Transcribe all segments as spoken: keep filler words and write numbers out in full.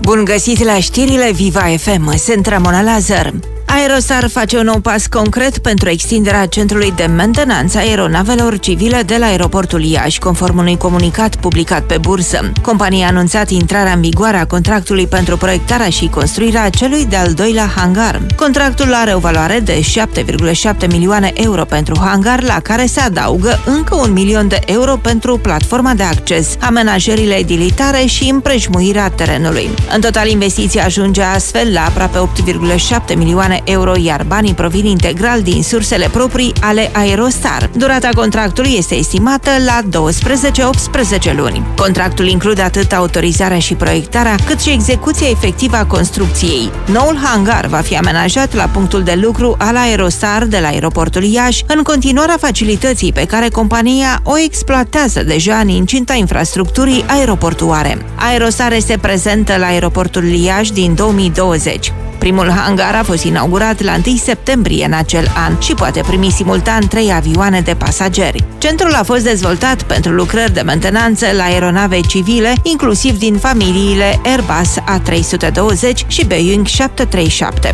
Bun găsit la știrile Viva F M, sunt Ramona Lazar. Aerostar face un nou pas concret pentru extinderea centrului de mentenanță aeronavelor civile de la aeroportul Iași, conform unui comunicat publicat pe bursă. Compania a anunțat intrarea în vigoare a contractului pentru proiectarea și construirea celui de-al doilea hangar. Contractul are o valoare de șapte virgulă șapte milioane euro pentru hangar, la care se adaugă încă un milion de euro pentru platforma de acces, amenajările edilitare și împrejmuirea terenului. În total, investiția ajunge astfel la aproape opt virgulă șapte milioane euro, iar banii provin integral din sursele proprii ale Aerostar. Durata contractului este estimată la douăsprezece optsprezece luni. Contractul include atât autorizarea și proiectarea, cât și execuția efectivă a construcției. Noul hangar va fi amenajat la punctul de lucru al Aerostar de la aeroportul Iași, în continuarea facilității pe care compania o exploatează deja în incinta infrastructurii aeroportuare. Aerostar este prezentă la aeroportul Iași din două mii douăzeci. Primul hangar a fost inaugurat la întâi septembrie în acel an și poate primi simultan trei avioane de pasageri. Centrul a fost dezvoltat pentru lucrări de mentenanță la aeronave civile, inclusiv din familiile Airbus A trei sute douăzeci și Boeing șapte trei șapte.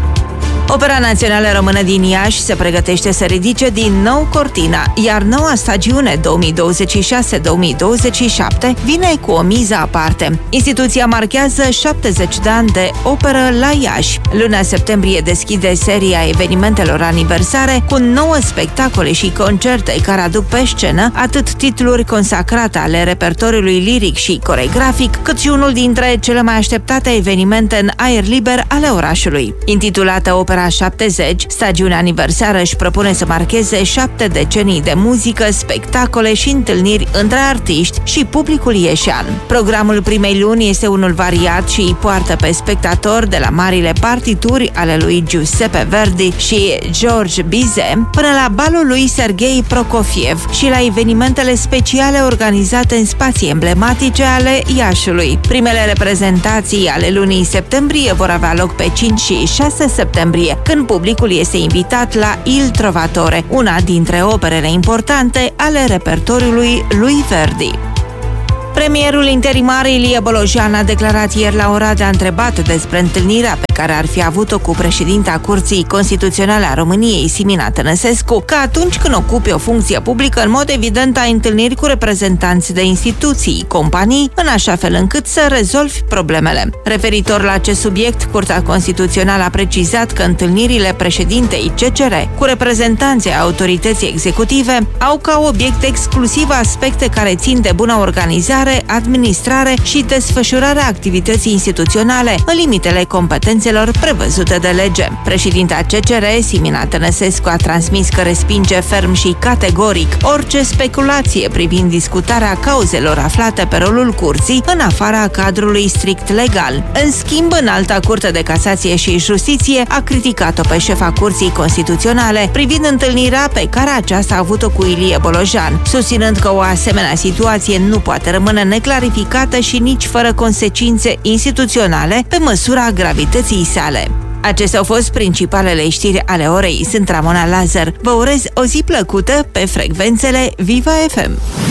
Opera Națională Română din Iași se pregătește să ridice din nou cortina, iar noua stagiune două mii douăzeci și șase două mii douăzeci și șapte vine cu o miză aparte. Instituția marchează șaptezeci de ani de operă la Iași. Luna septembrie deschide seria evenimentelor aniversare cu nouă spectacole și concerte care aduc pe scenă atât titluri consacrate ale repertoriului liric și coregrafic, cât și unul dintre cele mai așteptate evenimente în aer liber ale orașului. Intitulată Opera șaptezeci, stagiunea aniversară își propune să marcheze șapte decenii de muzică, spectacole și întâlniri între artiști și publicul ieșean. Programul primei luni este unul variat și îi poartă pe spectatori de la marile partituri ale lui Giuseppe Verdi și George Bizet până la balul lui Serghei Prokofiev și la evenimentele speciale organizate în spații emblematice ale Iașului. Primele reprezentații ale lunii septembrie vor avea loc pe cinci și șase septembrie, când publicul este invitat la Il Trovatore, una dintre operele importante ale repertoriului lui Verdi. Premierul interimar Ilie Bolojan a declarat ieri la Oradea, întrebat despre întâlnirea pe care ar fi avut-o cu președinta Curții Constituționale a României, Simina Tănăsescu, că atunci când ocupi o funcție publică, în mod evident ai întâlniri cu reprezentanți de instituții, companii, în așa fel încât să rezolvi problemele. Referitor la acest subiect, Curtea Constituțională a precizat că întâlnirile președintei C C R cu reprezentanții autorității executive au ca obiect exclusiv aspecte care țin de bună organizare, administrare și desfășurarea activității instituționale în limitele competențelor prevăzute de lege. Președinta C C R, Simina Tănăsescu, a transmis că respinge ferm și categoric orice speculație privind discutarea cauzelor aflate pe rolul curții în afara cadrului strict legal. În schimb, Înalta Curte de Casație și Justiție a criticat-o pe șefa Curții Constituționale privind întâlnirea pe care aceasta a avut-o cu Ilie Bolojan, susținând că o asemenea situație nu poate rămâne neclarificată și nici fără consecințe instituționale pe măsura gravității sale. Acestea au fost principalele știri ale orei. Sunt Ramona Lazar. Vă urez o zi plăcută pe frecvențele Viva F M.